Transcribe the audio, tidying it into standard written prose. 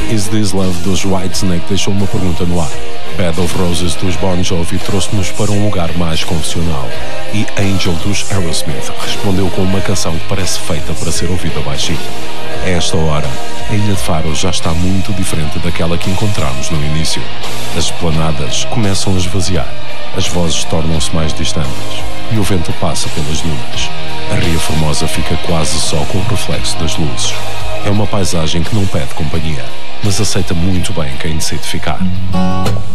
Is This Love dos Whitesnake deixou uma pergunta no ar. Bed of Roses dos Bon Jovi trouxe-nos para um lugar mais convencional. E Angel dos Aerosmith respondeu com uma canção que parece feita para ser ouvida baixinho. A esta hora, a Ilha de Faro já está muito diferente daquela que encontramos no início. As esplanadas começam a esvaziar, as vozes tornam-se mais distantes e o vento passa pelas dunas. A Ria Formosa fica quase só com o reflexo das luzes. É uma paisagem que não pede companhia, mas aceita muito bem quem decide ficar.